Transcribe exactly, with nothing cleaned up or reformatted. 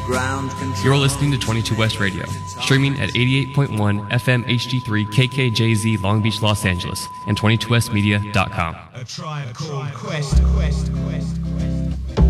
ground control. You're listening to twenty-two West Radio, streaming at eighty-eight point one F M H D three K K J Z Long Beach, Los Angeles, and twenty-two west media dot com. A tribe called Quest, Quest, Quest, Quest.